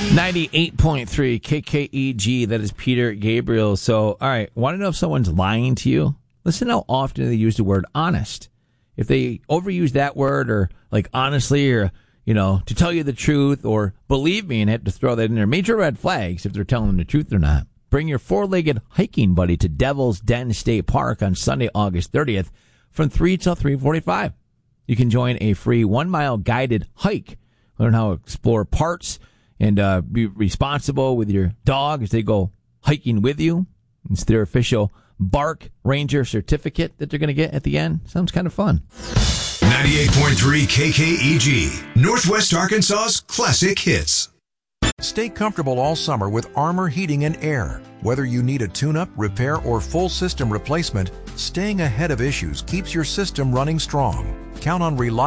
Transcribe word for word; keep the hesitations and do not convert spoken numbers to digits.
ninety-eight point three K K E G, that is Peter Gabriel. So, all right, want to know if someone's lying to you? Listen how often they use the word honest. If they overuse that word, or like honestly, or, you know, to tell you the truth, or believe me, and have to throw that in there, major red flags if they're telling the truth or not. Bring your four-legged hiking buddy to Devil's Den State Park on Sunday, August thirtieth from three till three forty-five. You can join a free one-mile guided hike. Learn how to explore parts and uh, be responsible with your dog as they go hiking with you. It's their official Bark Ranger certificate that they're going to get at the end. Sounds kind of fun. ninety-eight point three K K E G, Northwest Arkansas's classic hits. Stay comfortable all summer with Armor Heating and Air. Whether you need a tune-up, repair, or full system replacement, staying ahead of issues keeps your system running strong. Count on reliable